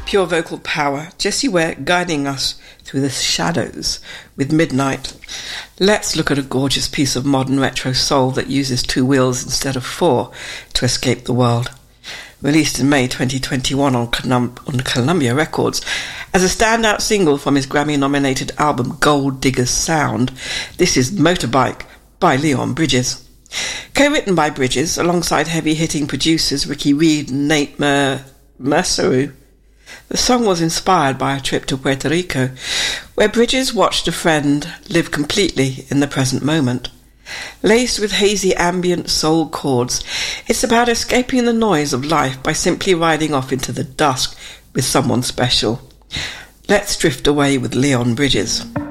pure vocal power, Jessie Ware guiding us through the shadows with Midnight. Let's look at a gorgeous piece of modern retro soul that uses 2 wheels instead of 4 to escape the world. Released in May 2021 on Columbia Records as a standout single from his Grammy-nominated album Gold Digger's Sound, this is Motorbike by Leon Bridges. Co-written by Bridges alongside heavy-hitting producers Ricky Reed and Nate Merceau, the song was inspired by a trip to Puerto Rico, where Bridges watched a friend live completely in the present moment. Laced with hazy ambient soul chords, it's about escaping the noise of life by simply riding off into the dusk with someone special. Let's drift away with Leon Bridges.